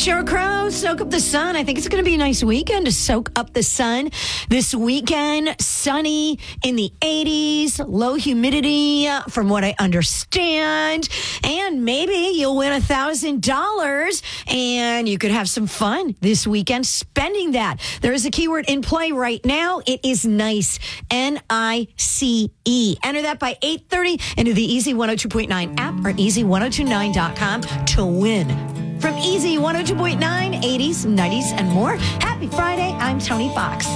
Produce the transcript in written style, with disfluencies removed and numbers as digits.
Sheryl Crow, soak up the sun. I think it's going to be a nice weekend to soak up the sun. This weekend, sunny in the 80s, low humidity from what I understand. And maybe you'll win $1,000 and you could have some fun this weekend spending that. There is a keyword in play right now. It is NICE, N-I-C-E. Enter that by 8:30 into the Easy 102.9 app or easy1029.com to win. From Easy 102.9, 80s, 90s, and more. Happy Friday. I'm Tony Fox.